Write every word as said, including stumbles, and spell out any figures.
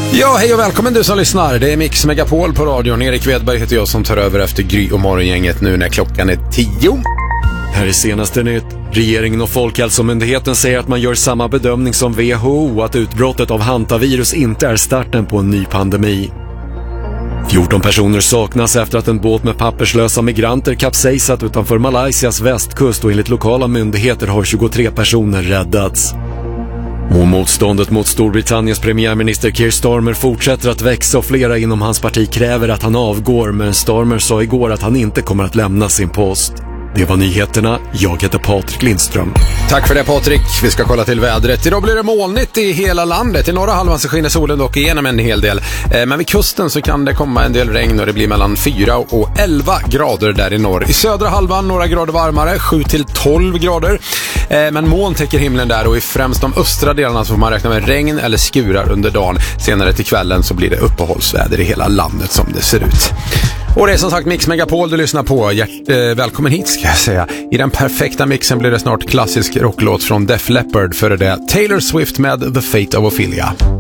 Ja, hej och välkommen du som lyssnar. Det är Mix Megapol på radion. Erik Wedberg heter jag som tar över efter Gry och morgongänget nu när klockan är tio. Här är senaste nytt. Regeringen och Folkhälsomyndigheten säger att man gör samma bedömning som W H O att utbrottet av hantavirus inte är starten på en ny pandemi. fjorton personer saknas efter att en båt med papperslösa migranter kapsejsat utanför Malaysias västkust och enligt lokala myndigheter har tjugotre personer räddats. Och motståndet mot Storbritanniens premiärminister Keir Starmer fortsätter att växa och flera inom hans parti kräver att han avgår, men Starmer sa igår att han inte kommer att lämna sin post. Det var nyheterna. Jag heter Patrik Lindström. Tack för det Patrik. Vi ska kolla till vädret. Idag blir det molnigt i hela landet. I norra halvan så skiner solen dock igenom en hel del. Men vid kusten så kan det komma en del regn och det blir mellan fyra och elva grader där i norr. I södra halvan några grader varmare, sju till tolv grader. Men moln täcker himlen där och i främst de östra delarna så får man räkna med regn eller skurar under dagen. Senare till kvällen så blir det uppehållsväder i hela landet som det ser ut. Och det är som sagt Mix Megapol du lyssnar på. Hjärt, eh, välkommen hit ska jag säga. I den perfekta mixen blir det snart klassisk rocklåt från Def Leppard före det Taylor Swift med The Fate of Ophelia.